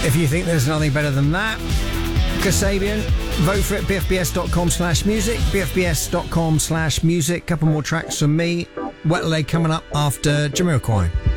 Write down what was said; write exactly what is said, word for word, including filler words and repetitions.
If you think there's nothing better than that, Kasabian, vote for it, bfbs.com slash music, bfbs.com slash music. Couple more tracks from me. Wet Leg coming up after Jamiroquai.